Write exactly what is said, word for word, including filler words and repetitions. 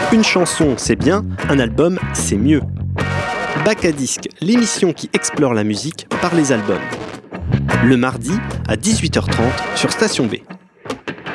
Une chanson, c'est bien, un album, c'est mieux. Bac à disque, l'émission qui explore la musique par les albums. Le mardi à dix-huit heures trente sur Station B.